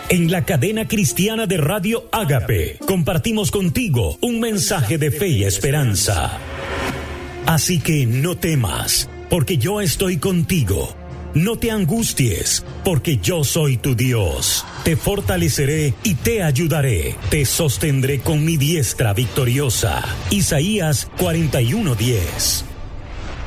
En la cadena cristiana de Radio Ágape compartimos contigo un mensaje de fe y esperanza. Así que no temas, porque yo estoy contigo. No te angusties, porque yo soy tu Dios. Te fortaleceré y te ayudaré. Te sostendré con mi diestra victoriosa. Isaías 41:10.